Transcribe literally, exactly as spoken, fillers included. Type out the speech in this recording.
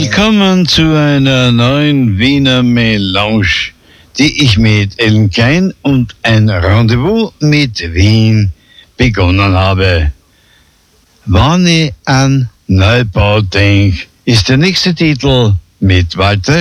Willkommen zu einer neuen Wiener Melange, die ich mit Ellen Klein und ein Rendezvous mit Wien begonnen habe. Wann ich an Neubau denk, ist der nächste Titel mit Walter